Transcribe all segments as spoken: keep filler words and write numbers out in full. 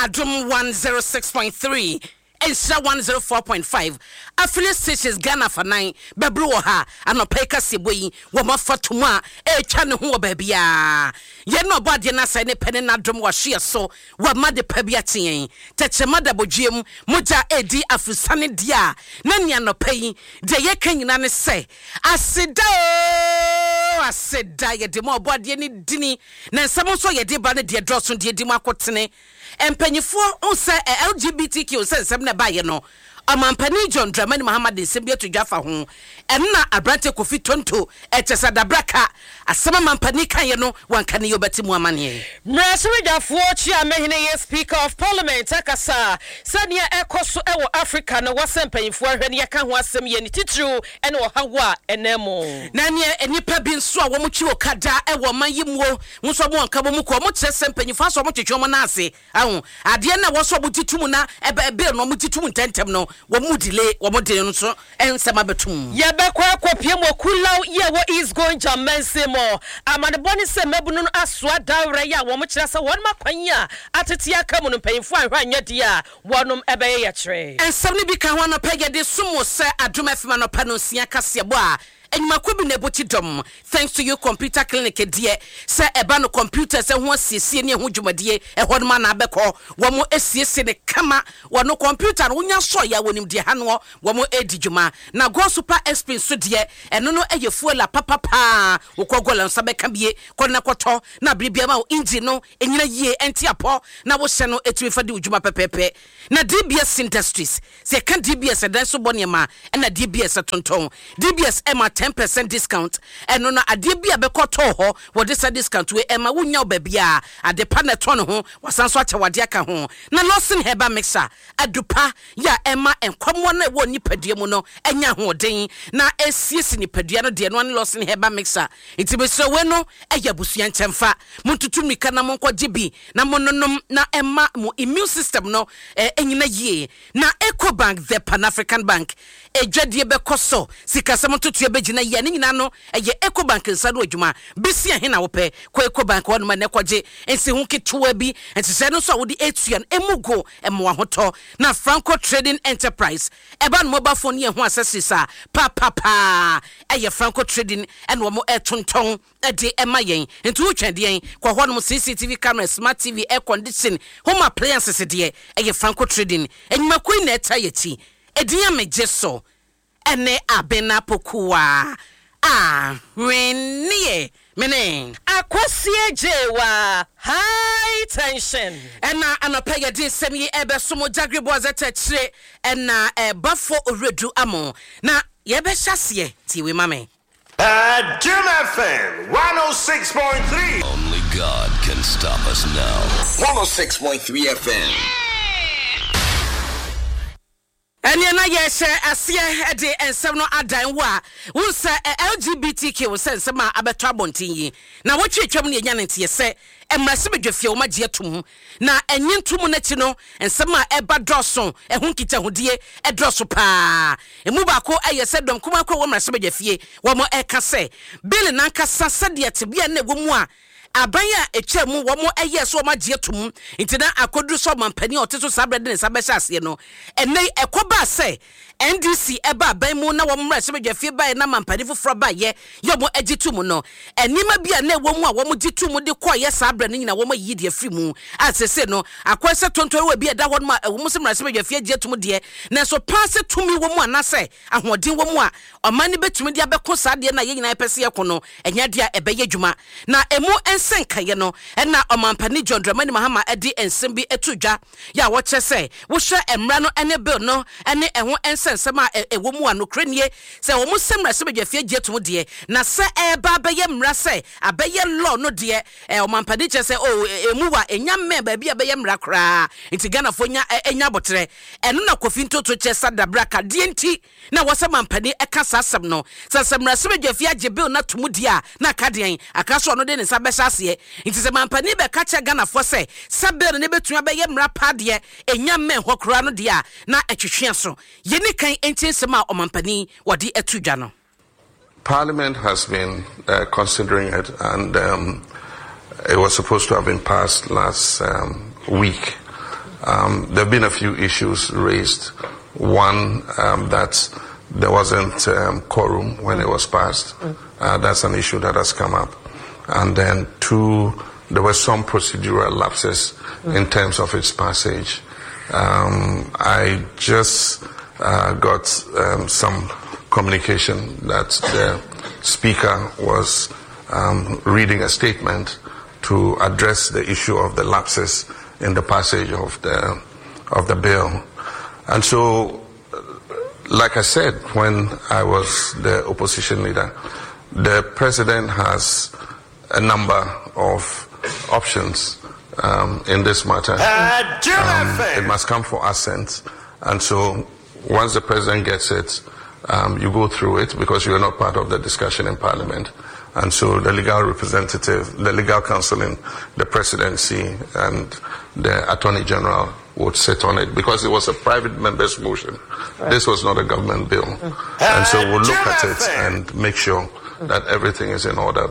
Adum one oh six point three. Ensha one oh four point five. Affiliate stations Ghana for nine. Bebru ha. Ano peka sibwe. Wama fatuma. E chane huwa bebia. Ye no badi na sa ne pene na drum wa shia so. Wama de pebia tiyen. Teche mada bojiem. Muja edi afusane dia. Nani ano peyi. De ye kenyina ne se. Asida o. Asida ye di mo badi ni dini. Na nsamo so ye di ba ne di drosun di di mo akotene. Empenyifo on say L G B T Q say sem na baye no amampani John Dramani Muhammad Nsembia to Jaffa ho enna Abrante Kofi Tonto etesa dabraka asema mampani kan ye no wanka ne yobati mu amane mrasirjafo chia mehine ye speaker of parliament akasa sania ekoso ewo Africa na wasempanyifo ahwene ye kan ho asem ye ni titru ene wo hawa enemo na ne enipa bi nso a wo mutwi okada ewo mayimuo nso mo anka bo mu ko mo kire sempanyifo aso mo twetwe mo na ase ahu ade na wo so butitum na ebe ebe no mo titum ntentem no wo mu delay wo mo de no so ensema betum ye be kwa kopie mo kulaw ye wo is going to mense mo amane boni se mebunu asoa dawre ya wo mo kire se won makwanya atete aka mu no payifo anhwa anya dia wonum ebe ye kire ensem ni bi ka ho no pege de sumo se adom afima no pa no sia kase bo a enyumakobi na eboti dom thanks to you computer clinic die se eba no computer se ho asiesie ne ho dwumade e ho ma na abekọ wo mo asiesie ne kama wo no computer no nya so ya wonim die ha no wo mo edi dwuma na go super experience so die eno no eye fuela papa pa wo kogola nsa beka bie ko na koto na bribia ma engine no enyina yie enti apo na wo hye no etumi fa de dwuma pepepe na D B S Industries se kan D B S dan so bone ma na D B S tonton D B S ema ten percent discount and no ade bia be koto ho wo de sa discount we ema wunya obabia ade pa na ton ho wasanso acha wade aka ho na Lawson Herbal Mixer adupa ya ema enkwamo na wo nipadua mu no enya ho den na esiesi nipadua no de no Lawson Herbal Mixer itibeso we no eya busua nchemfa muntutu mika na monko gibi na mononom na ema mu immune system no enyina yie na Ecobank the Pan African Bank ejwadie be koso sikasam tutu ebe na ye nyina no eye Ecobank nsado adwuma bisi ahe na wo pe ko Ecobank won ma ne kwaje ensi hu ketoa bi ensese no so wo di etuan emugo emo ahoto na Franco Trading Enterprise eba no mobile phone ye hu asesisa pa pa pa eye Franco Trading ene wo mo etonton ede ema yen ntu utwade yen kwa ho no C C T V camera smart T V air condition home appliances de eye Franco Trading enyuma koi na eta yeti ediya mejeso ene abena pokuwa ah renie mene akwasie jewa high tension ena anapaya din semi ebe somo jagrebo azete chire ena e bafo oredu amo na yebe hyasie tiwe mame Uh, Jim F M one oh six point three. Only God can stop us now. one oh six point three F M. Eni na ye she asie de ensem no adan wo a won se L G B T Q se ensem a abeto abontin yi na wo twetwam ne nya ntie se emrase bedwafie wo magye atum na enye ntum na ti no ensem a eba droso ehun kita hodie e droso pa emu ba ko aye se dom kuma ko wo emrase bedwafie wo mo e ka se bill na nka sase de tebia na wo mu a abanya echemu wo mo eye so magye atum ntina akodu so mampani oteso sabrede ne sabehya ase no enei ekoba se N D C eba ban mu na wo mmrase bedwafie ba na mampani foforo ba ye yo mo agitum no enima bia na wo mu a wo mo gitum de ko ye sabrede nyina wo mo yi de afri mu asese no akwese tonto we bia da wo ma wo mo mmrase bedwafie agitum de na so pass tumi wo mu anase ahoden wo mu a omani betumi de abeko sa de na ye nyina pese ye ko no enya de ebe ye dwuma na emu senkaye no ena omampani John Dramani Mahama edi ensem bi etudwa ya wo kyese wo hwe emra no ene bill no ene eho ensensem a ewo mu anokrenie se wo musemra se bedwafie gyetum de na se eba beye mra se abeye law no de omampani kyese o emu wa enya me ba bia beye mra kra nti Ghana fo nya enya botre eno na Kofi Ntoto kyesa dabraka de nti na wo se mampani eka sasem no se semra se bedwafie agye bill na tumu de a na kaden akaso no de ne sabesha nti se mampani be ka che Ghana fo se sabere ne betua be ye mra pade enya men hokora no dia na atwetwe so ye ni kan entinsem a omampani wodi atudwa no. Parliament has been uh, considering it, and um, it was supposed to have been passed last um, week, um, there have been a few issues raised. One, um, that there wasn't um, quorum when it was passed. Uh, that's an issue that has come up. And then two, there were some procedural lapses in terms of its passage. Um, I just uh, got um, some communication that the Speaker was um, reading a statement to address the issue of the lapses in the passage of the of the bill. And so, like I said, when I was the opposition leader, the President has a number of options um, in this matter. Um, it must come for assent. And so, once the President gets it, um, you go through it because you are not part of the discussion in Parliament. And so the legal representative, the legal counsel in the presidency and the Attorney General would sit on it because it was a private member's motion. Right. This was not a government bill. Mm. And so we'll look at it and make sure that everything is in order.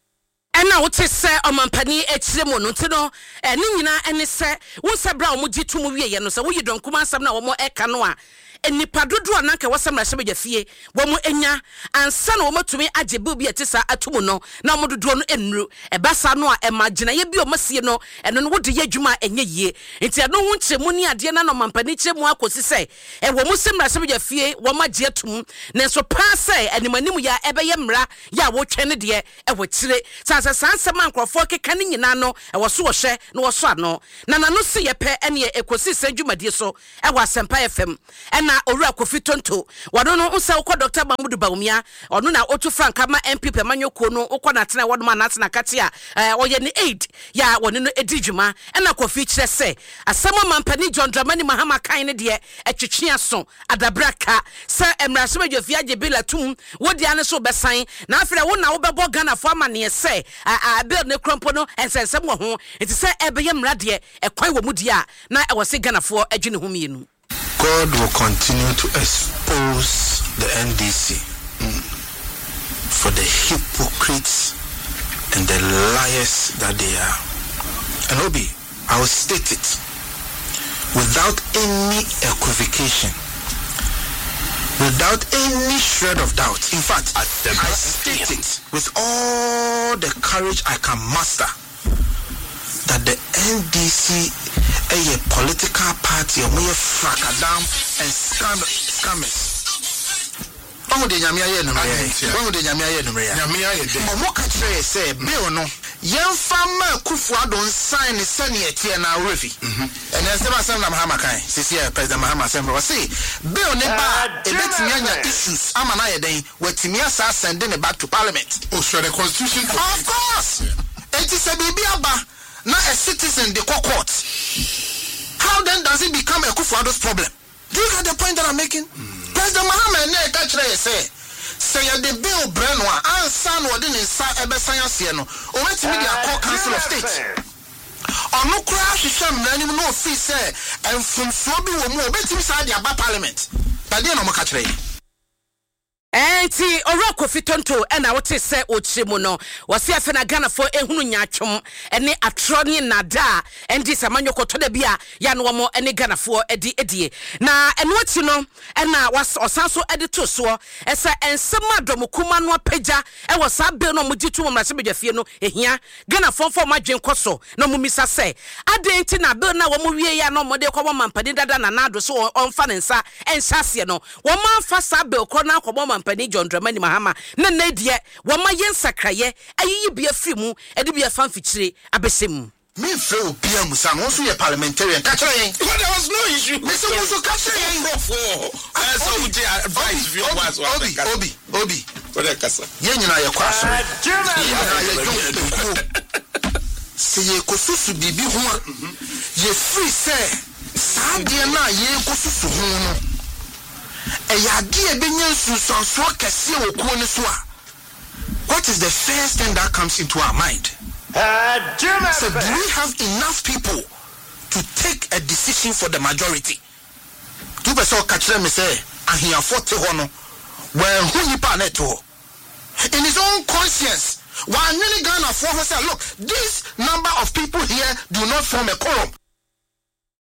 And now what is say on Mampani Echemo Nutino and Nina and say what's a brown muji to movie and so you don't come on some now more ekanoa. And the Padudu Anaka was some Rashaja Fie, one more enya, and son or to me at Jebubi at Tessa Atumuno, now Modu Enru, a Bassanoa, and Magina, Yabio Massino, and then what do Yajuma and ye? It's a no one Chemunia, Diana, no Mampaniche, Moaco say, and one Muslim Rashaja Fie, one my dear tum, Nenso Passe, and the Manimuya, Ebayamra, Ya, what Kennedy, and what Chile, Sasa Sansa Manco, Forke Canning Nano, and was so share, no Sano, Nana no see a pair any ecosis, Juma Diso, and was Sempa F M, and na owura Kofi Tonto wado no unsa ukọ Doctor Mamudu Baumia onu na otu Frank ama M P Pemanyo no ukọ na tena wado ma na tena kate a oye ni aid ya woni no edijuma na Kofi kire se asamo mampani John Dramani Mahama kan ne de etwetwe so adabraka se emraso medwofie agebila tum wodi ane so besan na afre wo na wo bebo Ghana fo ama ne se a bill ne krompo no ensensem wo ho enti se ebeye mrade ekwan wo mudi a na e wo se Ghana fo adwene ho mienu. God will continue to expose the N D C mm, for the hypocrites and the liars that they are. And Obi, I will state it without any equivocation, without any shred of doubt. In fact, I state it with all the courage I can muster that the N D C a political party or more fracadam and scam scammers. Oh, the Yamia Yenumea, oh, the Yamia Yenumea, Yamia Yenumea. Mokatre say, Bill no, young farmer Kufuad don't sign the sunny at Tiana Rivi. And then Sama Sam Hamakai, Sisia, President Mahama Sembra, say, Bill Neba, a bit issues, Amanaya Day, where Timiasa sending it back to Parliament. Oh, sure, the Constitution. Of course, it is a baby abba. Not a citizen, the court. How then does it become a Kufuado's problem? Do you get the point that I'm making? Mm. President Mahama ne kachre say, say the bill Brenwa, and son or didn't say ebe science no. O wait to media call Council of State. On no crash sham nani no fee say, and from Sobi wo mo wait to say the Parliament. But then no kachre. Enti owura Kofi Tonto e na wote se ochiremu no wose afa na Ghana fo ehunu nyatwom ene atro ne nada endi samanyo kotoda bia ya no mo ene Ghana fo edi edie na eno ati no e na osanso edi to so esa ensem adom kuma no apagya e wo sa be no mo gitu mo mrase bedwafie no ehia Ghana fo fo madwen koso na mo misa se adenti na be na wo mo wie ya no mo de kwa mampani dada na nado so onfa ne nsa enhyase no wo manfa sa be kro na akobọ Mampani John Dramani Mahama na na die wo ma yen sakraye ayi bia frimu edi bia fanfichire abesem me feel P M Musa no so ye parliamentarian catch yen there was no issue me so so catch yen for as so we advise you was obi obi obi for the kasa yen nyina ye kwaso se ye kosusu bibi ho ye free say sa de na ye kosusu ho no what is the first thing that comes into our mind? Uh, so do we have enough people to take a decision for the majority? Do we so catch them say, and he forty hono, well, who you pan it in his own conscience? While many Ghana for say, look, this number of people here do not form a quorum.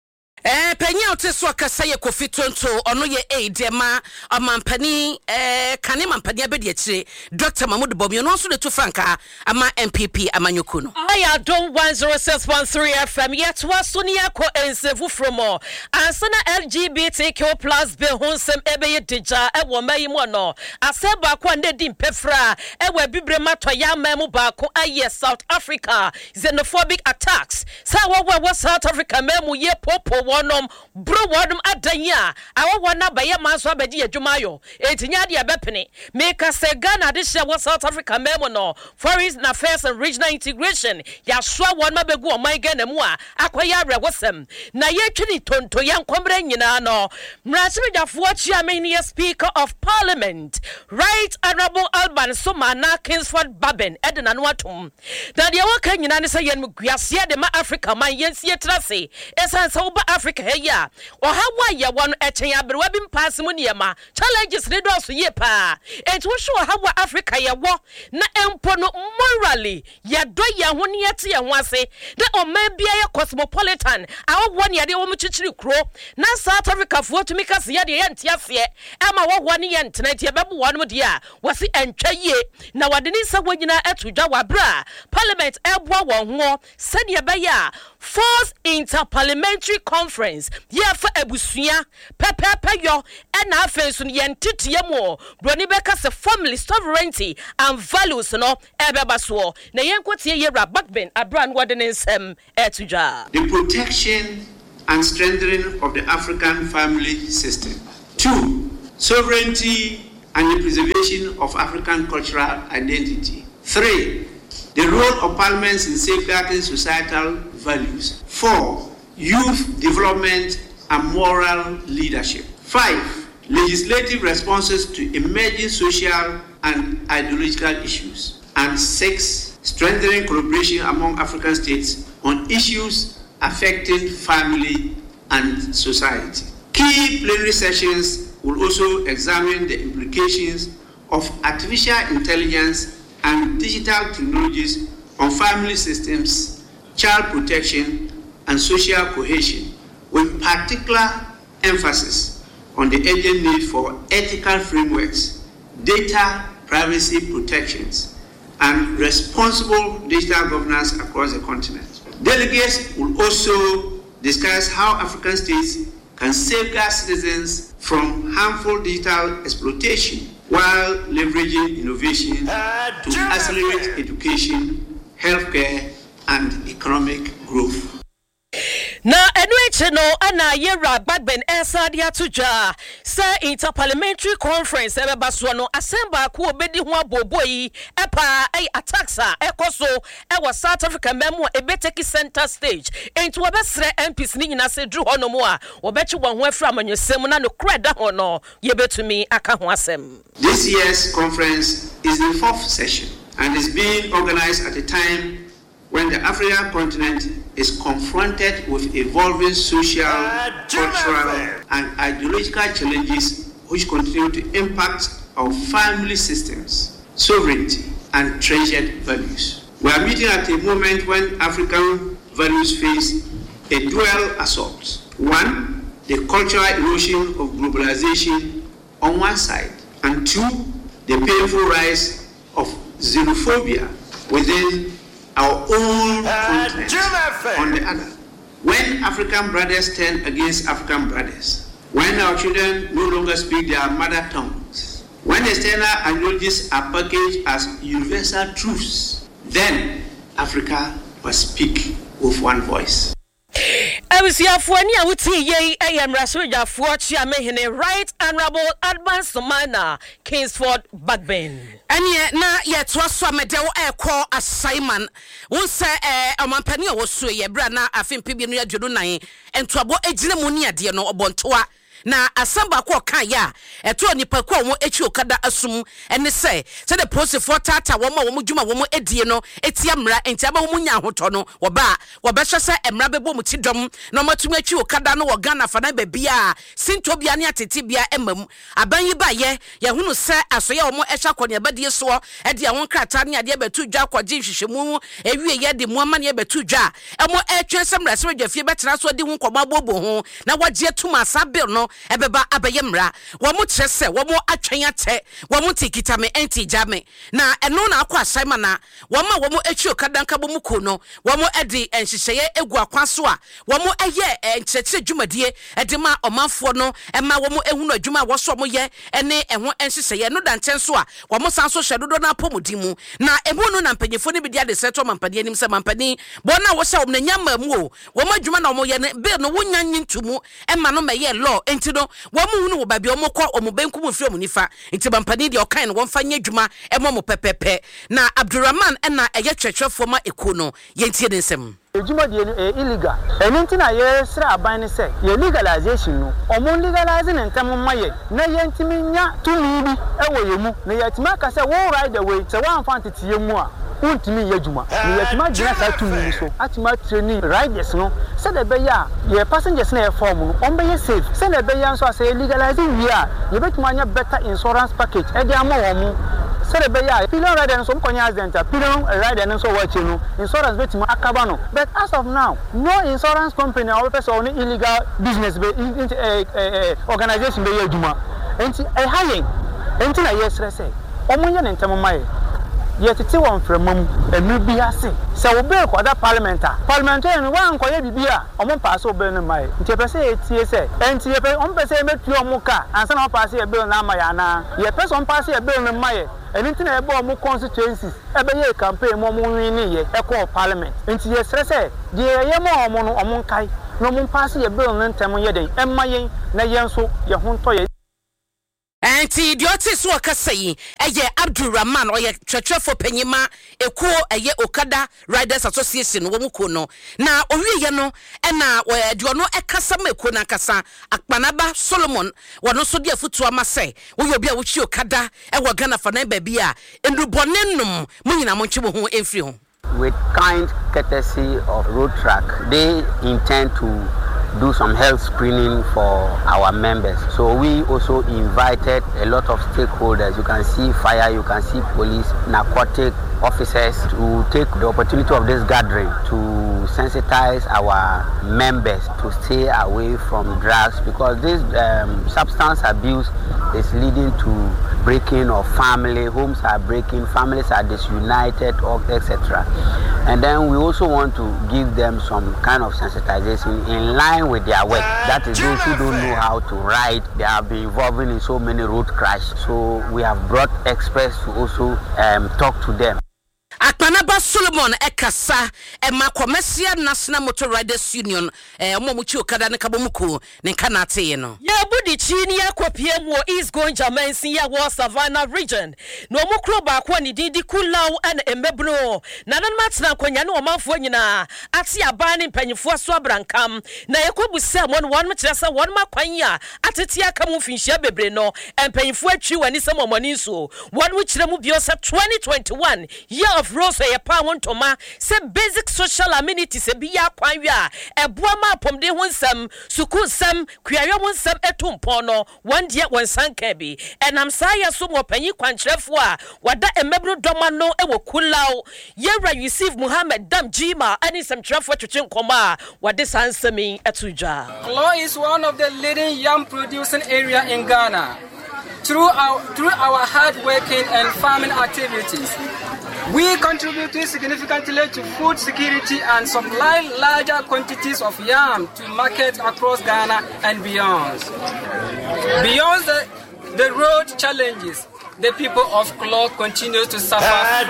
Eh penya oteso akasa ye Kofi Tonto ono ye aidema amampani eh kane mampani abedi akire Doctor Mahmoud Bomi no so de to franka ama M P P amanyoko no I don't one oh six point three F M yet was Sonia ko ensevu from more ansana L G B T Q plus be honsem ebe deja e wo mayi mo no aseba kwa ndedi mpefra e we bibre mato ya mamu baako aye South Africa xenophobic attacks sa wo wo South Africa mamu ye popo wonom bro wodum adanya awo wona baye manso abedi adwumayo etinya de abepene make say Ghana de share wo South Africa mamu no foreign affairs and regional integration ya swa won mabegu o man Ghana mu a akoya rewosem na ye twini tonto yan kombre nyina no mrasimejafo chairman speaker of parliament right honorable Alban Sumana Kingsford Baben edna no atom da de waka nyina ne say yen guase de ma Africa man yensie trase esan so ba Africa heya o hawa ye won echen abrewa bi mpass mu niema challenges ne do so ye pa et wo sho hawa Africa ye wo na empo no morally ye do ye ho ne yete ye ho ase de o man bia ye cosmopolitan awo won ye de wo mu chichiri kro na South Africa fo to mika se ye de ye ntiafe e ma wo won ye ntena tie bebo won mu de a wose entwa ye na wade ni sa wanyina atudwa wabra parliament eboa won ho se de be ya fourth interparliamentary conference ye fa abusua pepepe yo e na afenso ye ntitie mu broni beka se family sovereignty and values no ebeba so na yen kwotie ye ra backbone abran wade ne nsem etudwa the protection and strengthening of the African family system. Two, sovereignty and the preservation of African cultural identity. Three, the role of parliaments in safeguarding societal values. Four, youth development and moral leadership. Five, legislative responses to emerging social and ideological issues. And six, strengthening collaboration among African states on issues affecting family and society. Key plenary sessions will also examine the implications of artificial intelligence and digital technologies on family systems, child protection, and social cohesion, with particular emphasis on the urgent need for ethical frameworks, data privacy protections, and responsible digital governance across the continent. Delegates will also discuss how African states can safeguard citizens from harmful digital exploitation while leveraging innovation to accelerate education, healthcare, and economic growth. Na enweche no ana yera bagben esa dia tuja sa interparliamentary conference ebe baso no asemba ko obedi ho aboboyi epa ay attacksa ekoso e was South Africa memo ebeteki center stage enti obesre M Ps ni nyina se dru hono mo a obechi won ho afra amanyosem na no kreda hono yebetumi aka ho asem. This year's conference is the fourth session and is being organized at a time when the African continent is confronted with evolving social, uh, cultural, and ideological challenges which continue to impact our family systems, sovereignty, and treasured values. We are meeting at a moment when African values face a dual assault. One, the cultural erosion of globalization on one side, and two, the painful rise of xenophobia within our own continent on the other. When African brothers turn against African brothers, when our children no longer speak their mother tongues, when external ideologies are packaged as universal truths, then Africa must speak with one voice. Abisiafo ani awuti ye ayam rasojafo chiamehene right honorable Alban Sumana Kingsford Backbone. Anye na yetwa so amedewo ekọ assignment won se eh amampani owo so ye bra na afimpi bi no yadwodo nan entoabo egire mu ni ade no obontoa na asamba ko kan ya eto nipa ko wo echi okada asum ene se se the prosefo tata wo ma wo djuma wo edie no etia mra enti aba wo nya hoto no wo ba wo be hwe se emra bebo mu ti dom na matumi echi okada no wo Ghana fa na ba bia sinto bia ne atete bia emam aban yi ba ye ye hunu se asoye wo ehwa kwone abadie so e de ho krata ne ade betu dwa kwaje hwehwemu ewie ye de mu ama ne betu dwa emo etwe semra se dwafie betena so de hu nkoma bobo ho na wagye tuma sabil no ebeba abaye mra wo mu kire se wo mu atwen ate wo mu tikita me enti jame na eno na akwa asaima na wo ma wo mu echi okada nka bo mu ko no wo mu edi enhyehyeye egu akwa so a wo mu eye enkyekye dwumadie edi ma omanfo no ema wo mu ehunu adwuma wo so mo ye ene eho enhyehyeye no da nchen so a wo mu san so hyedodo na apomudi mu na emu no na mpanyefo ne bidi ade seto mampani anim se mampani bona wo hye wo na nyama mu o wo mu adwuma na wo ye ne be no wo nyanyi ntumu ema no meye law enti no wo mu hunu wo ba bi o mu kɔ o mu benku mu firi o mu nifa enti mampani de o kan no wo mfa nya adwuma emo mo pepepe na Abdurrahman ena eye twetwefo ma eko no ye ntie de nsem ejuma de e illegal enti na ye sra aban ne se ye legalization no omo legalize ne ntem maye na ye ntimi nya tumi bi ewo ye mu na ye tima ka se wo ride away se wan fa ntete mu a untimi ye juma na ye tima gina sa tumi so atima training riders no se de be ya ye passengers na ye form no on be ye safe se de be ya so say legalizing we a ye betuma nya better insurance package e de ama wo mu se de be ya pillion rider so mkonya accident pillion rider no so wachi no insurance betuma akaba no but as of now no insurance company or person on illegal business be organization be ye juma enti e hayen enti na ye sere say omunye ne ntem mai ye tete won fremam enu bi ase se wo be kwada parliament a parliamentarian no wan koye bibia omo pass obe no mai nti pese etie se enti ye pe on pese metu omo ka ansa na pass ye bill na mai ana ye pese on pass ye bill no mai enti na ebe omo constituencies ebe ye campaign mo mo win ye e ko parliament enti ye sere se de ye mo omo no omo kai no mo pass ye bill no ntem ye den emma yen na yen so ye ho nto ye enti dioti so akasai eye Abdurrahman oye twetwefo panyima eko eye Okada Riders Association wo muko no na owiye no ena de ono ekasa meko na kasa Akpanaba Solomon wono so de afutu amase wo yobi a wo chi Okada e wo Ghana fa na ba bia endubonenum munyina mo ntwe ho emfiri ho. With kind courtesy of Road Track, they intend to do some health screening for our members. So we also invited a lot of stakeholders. You can see fire, you can see police, narcotic officers to take the opportunity of this gathering to sensitize our members to stay away from drugs, because this um, substance abuse is leading to breaking of family, homes are breaking, families are disunited, et cetera. And then we also want to give them some kind of sensitization in line with their work. That is those who don't know how to ride. They have been involved in so many road crashes. So we have brought experts to also um, talk to them. Akpanaba Solomon ekasa ema commercial National Motor Riders Union eh omo muchi Okada ne kabomuko ne kanate ye no ya budi chini ya kopie mu East Gonja Mansi ya wo Savannah region no mu kro ba kwa ni didi Kulaw an emebro na nan matna kwanya ne omanfo nyina ate aban ne mpanyifo aso abrankam na yekobusa mo no won mkyeresa won makwanya atete aka mu finhia bebre no empanyifo atwi wani samomoni so won mu kyerɛ mu bio sa twenty twenty-one year of Rose ya pa wontoma se basic social amenities e biya kwanwe a eboa ma pomde ho nsam suku nsam kuawe mo nsam etumpon no one dia wonsanka bi enam sa ya so mo panyi kwankyerefo a wada emebru doma no e wo Kulaw Yera Yusuf Muhammad Dam Jima ani samkyerefo twetwe nkoma wade sansami etujwa. Kulaw is one of the leading yam producing area in Ghana. Through our through our hard working and farming activities, we contribute significantly to food security and supply larger quantities of yam to markets across Ghana and beyond. Beyond the, the road challenges, the people of Kulaw continue to suffer uh,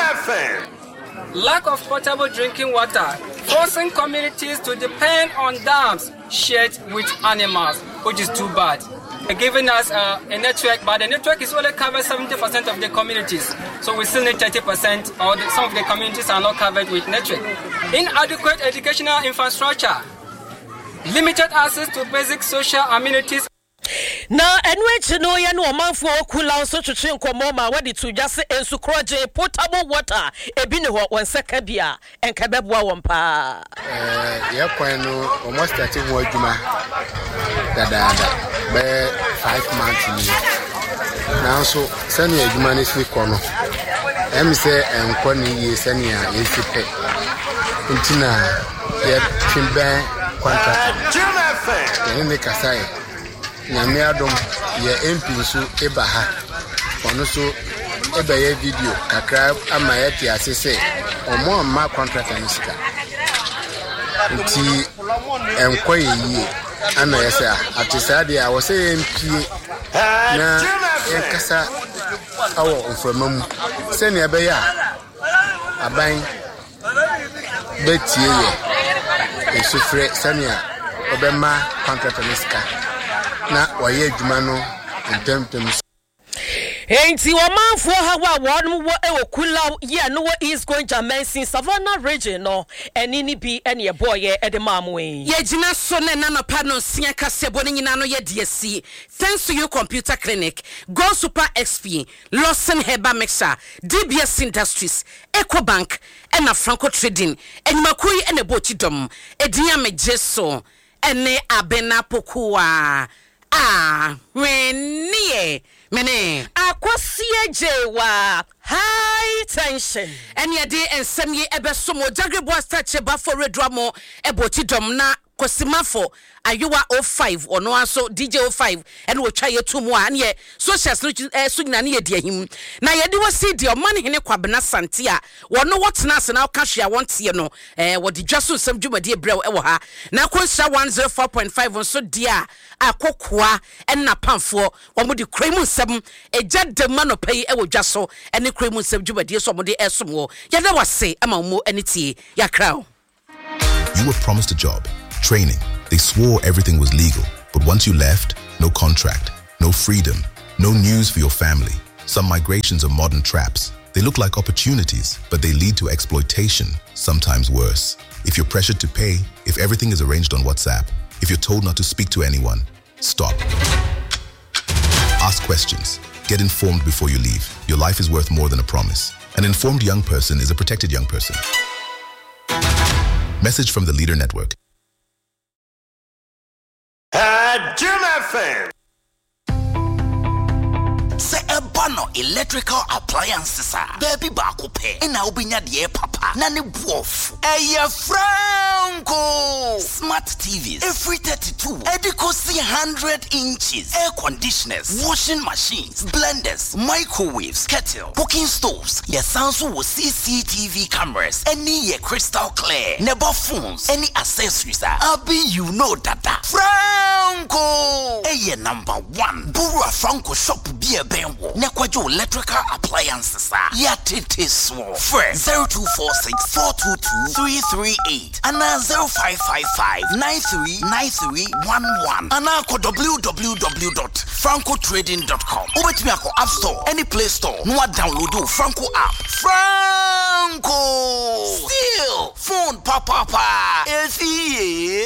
from lack of potable drinking water, forcing communities to depend on dams shared with animals, which is too bad. Giving us uh, a network, but the network is only covers seventy percent of the communities. So we still need thirty percent, or the, some of the communities are not covered with network. Inadequate educational infrastructure, limited access to basic social amenities. na enwe no ye no manfo okula so twetwe nkomo ma wadi to dwase ensu kroje potable water ebi ne ho wonseka bia enka beboa won pa eh ye kwan no almost thirty ho adwuma dadaada be five months ni now so sani adwuma ne fi kono em se enko ni ye sani a ye sipe ntina ye timbe contract ye ne kasai nyame adom ye M P so eba ha ono so eba ye video kakra ama ye ti asese omo amma contract ani sika nti enko ye yi ana ye say atisa de a wo say M P na e kasa awo oframamu se ne ebe ya aban betie ye esufre sania obema contract ani sika na waye adwuma no ntemtem Enti wa manfo ha wa won wo e okula ye no wo is going to mention Savannah region no eni ni bi ene ye boy ye e de mamwe ye gina so na na no pa no sia kasebo ni nyina no ye de si thanks to you computer clinic Go Super X P Lawson Herbal Mixer D B S Industries Ecobank ena Franco Trading enyimakoi ene bochidom edinya mejeso ene abena pokua ah wenie mene akwasie jewa high tension ene ye de ensem ye ebesomo Jagrebo Stache ba for redwamo ebochidom na kosimafo ayuwa oh five ono aso D J oh five ene wo twa ye tumu a ne socials no so nyina ne ye de ahim na ye de wo si de o man hene kwabena sante a wono wotena ase na ka hwea wonte no eh wo de dwaso nsam dwumade brew e wo ha na konsha one oh four point five so dia akokoa ena pamfo wo mo de kremu nsam eja de manopai e wo dwaso ene kremu nsam dwumade so mo de esomo ye da wase ama mo ene tie ya kraw. You were promised a job, training. They swore everything was legal. But once you left, no contract, no freedom, no news for your family. Some migrations are modern traps. They look like opportunities, but they lead to exploitation, sometimes worse. If you're pressured to pay, if everything is arranged on WhatsApp, if you're told not to speak to anyone, stop. Ask questions. Get informed before you leave. Your life is worth more than a promise. An informed young person is a protected young person. Message from the Leader Network. Uh, Jim F M. Se ebano electrical appliances are baby baako pe na obinya de papa na ne buof eye Franco smart T Vs every thirty-two edicosi one hundred inches air conditioners washing machines blenders microwaves kettle cooking stoves your sounds with C C T V cameras any ye crystal clear never phones any accessories are abi you know that Franco eye number one Burua Franco shop be a benwo nekwajo electrical appliances are yatete small fresh zero two four six four two two three three eight and zero five five five nine three nine three one one and ako w w w dot franco trading dot com ubet me ako app store any play store no download the Franco app. Franco still phone papa papa efi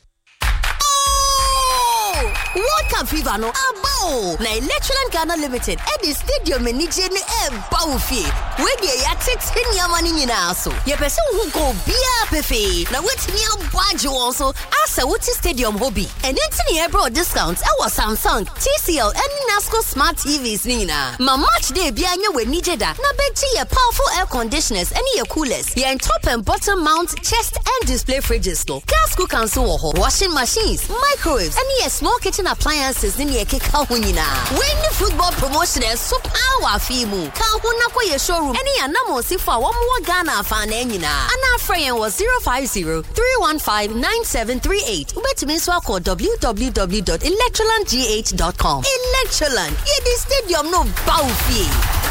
World Cup fever no abo na Electroland Ghana Limited e di stadium ni je ni e ba ofie we de ya tete nyama ni nyina so ye pese hu go bia pefe na wetimi abwaje won so asa wuti stadium hobby and entini e bro discounts e was Samsung T C L and Nasco smart T Vs ni na ma match day bia nya we ni jeda na beti ye powerful air conditioners and ye coolers ye top and bottom mount chest and display fridges no gas cooker so wo washing machines microwaves and ye small kitchen appliances in your keka hunina. When the football promotion is so power fimu. Ka huna kwa ye showroom. Any anamo sifa wa mwa Ghana fan enina. Ana frayen was zero five zero three one five nine seven three eight. Ubeti miswa ko w w w dot electroland g h dot com. Electroland. Ye di stadium no baufi.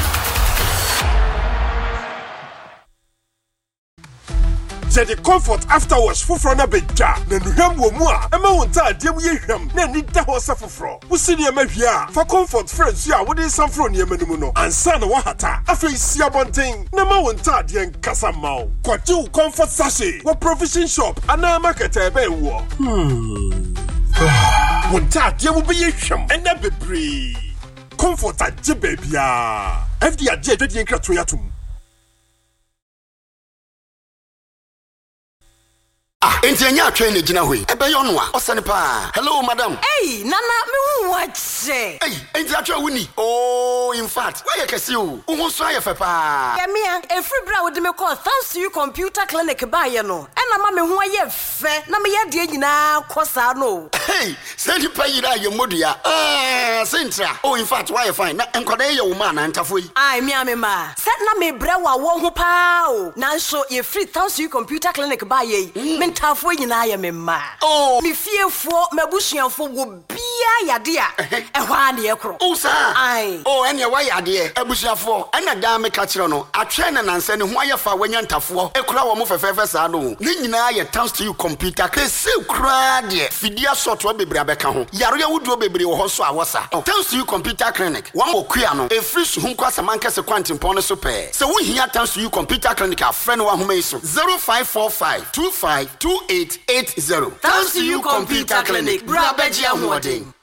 The comfort afterwards fufro na beja na nuham wo mu a ema wonta adem ye hwam na ni da ho safufro wusini ema hwia fa comfort friends ya wo dey samfro ne ema numu no ansa na wo hata afei sia bonten na ma wonta adem kasa maw kwatu comfort sachet wo provision shop ana market ebe wo hmm Wonta dia mu be yehwam ena bebre. Comfort agye babia. F D agye adwadi nkrato yatum. Ah, enti anya atwe na gina hoi. Ebe yo no a, osane pa. Hello madam. Hey, nana me hu wache. Hey, enti atwe wuni. Oh, in fact, why you kesi o? Wo so aye fe pa. Yeah, me a free bra wo de me call thanks to you computer clinic ba ye no. Ena ma me hu aye fe, na me ye de nyina kosa no. Hey, send you pay ira ye modua. Ah, sentra. Oh, in fact, why you fine? Na enkwada ye wo ma na ntafo yi. Ai, me me ma. Set na me bra wa wo ho pa o. Na so ye free thanks to you computer clinic ba ye. Me ntafo nyina ye me ma. Oh, me fiefo, mabusuafo wo bia yade a. Ehwa na ye kro. Oh, sir. Ai. Oh, ene wa yade abusuafo. Ena da me ka kire no. Atwe na nanse ne ho aye fa wanya ntafo. Ekura wo mo fefefe sa no. Ne nyina ye thanks to you computer. Kese kura de. Fidia software bebre abeka ho. Yaro ya wudu bebre wo ho so awosa. Thanks to you computer clinic. One mo kua no. E free so hu kwa samanka se kwantimpon no so pe. Se wo hia thanks to you computer clinic a friend wa homa iso. zero five four five two five two eight eight zero. Thanks to you computer clinic. Bra beji amwodin.